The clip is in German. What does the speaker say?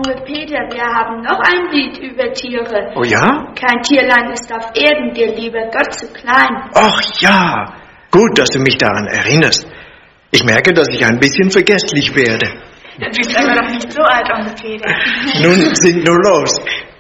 Onkel Peter, wir haben noch ein Lied über Tiere. Oh ja? Kein Tierlein ist auf Erden dir lieber Gott zu klein. Ach ja, gut, dass du mich daran erinnerst. Ich merke, dass ich ein bisschen vergesslich werde. Du bist aber noch nicht so alt, Onkel Peter. Nun, sing nur los.